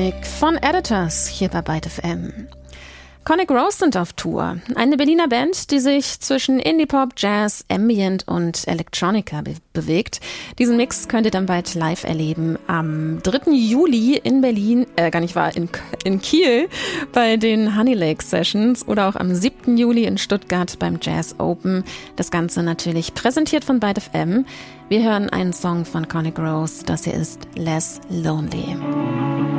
Musik von Editors hier bei Byte FM. Conic Rose sind auf Tour. Eine Berliner Band, die sich zwischen Indie-Pop, Jazz, Ambient und Electronica bewegt. Diesen Mix könnt ihr dann bald live erleben am 3. Juli in Berlin, in Kiel bei den Honey Lake Sessions oder auch am 7. Juli in Stuttgart beim Jazz Open. Das Ganze natürlich präsentiert von Byte FM. Wir hören einen Song von Conic Rose, das hier ist Less Lonely.